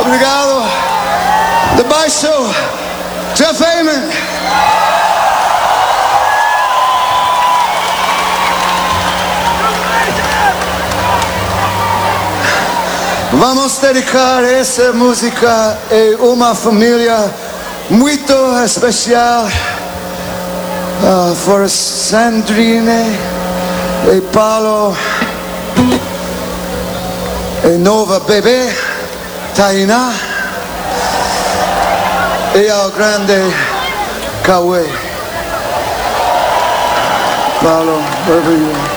Obrigado. De baixo, Jeff Ament. Vamos dedicar essa música a uma família muito especial. For Sandrine e Paolo e nova bebê Taina e ao grande Cauê. Paolo, wherever you are.